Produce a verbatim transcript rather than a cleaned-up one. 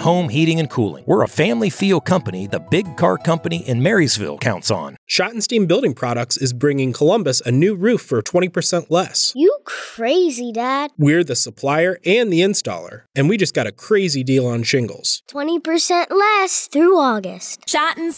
home heating and cooling. We're a family feel company the big car company in Marysville counts on. Schottenstein Building Products is bringing Columbus a new roof for twenty percent less. You crazy, Dad. We're the supplier and the installer, and we just got a crazy deal on shingles. twenty percent less through August. Schottenstein